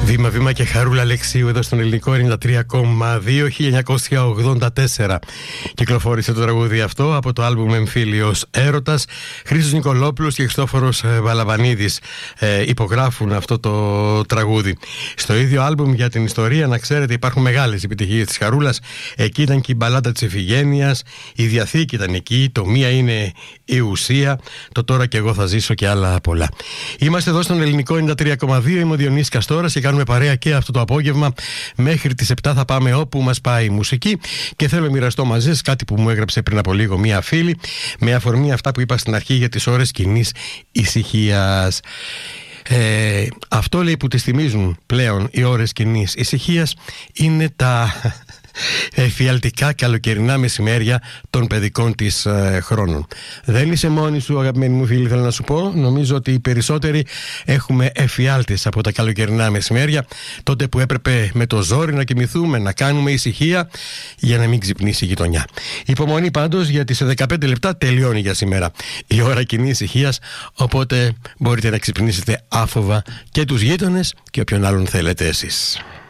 Βήμα και Χαρούλα Αλεξίου εδώ στον ελληνικό 93,2. 1984 κυκλοφόρησε το τραγούδι αυτό από το άλμπουμ Εμφύλιος Έρωτας. Χρήστος Νικολόπουλος και Χριστόφορος Βαλαβανίδης υπογράφουν αυτό το τραγούδι. Στο ίδιο άλμπουμ, για την ιστορία, να ξέρετε, υπάρχουν μεγάλες επιτυχίες της Χαρούλας. Εκεί ήταν και η μπαλάντα της Ιφηγένειας, η Διαθήκη ήταν εκεί, το Μία είναι η ουσία, το Τώρα κι εγώ θα ζήσω και άλλα πολλά. Είμαστε εδώ στον ελληνικό 93,2. Είμαι ο Διονύσης Καστόρας και κάνουμε παρέα και αυτό το απόγευμα. Μέχρι τις 7 θα πάμε όπου μας πάει η μουσική και θέλω να μοιραστώ μαζί σας κάτι που μου έγραψε πριν από λίγο μία φίλη, με αφορμή αυτά που είπα στην αρχή για τις ώρες κοινής ησυχίας. Αυτό, λέει, που τις θυμίζουν πλέον οι ώρες κοινής ησυχίας είναι τα εφιαλτικά καλοκαιρινά μεσημέρια των παιδικών της χρόνων. Δεν είσαι μόνη σου, αγαπημένοι μου φίλοι, θέλω να σου πω. Νομίζω ότι οι περισσότεροι έχουμε εφιάλτες από τα καλοκαιρινά μεσημέρια, τότε που έπρεπε με το ζόρι να κοιμηθούμε, να κάνουμε ησυχία για να μην ξυπνήσει η γειτονιά. Υπομονή πάντως, γιατί σε 15 λεπτά τελειώνει για σήμερα η ώρα κοινή ησυχίας, οπότε μπορείτε να ξυπνήσετε άφοβα και τους γείτονες και όποιον άλλον θέλετε εσείς.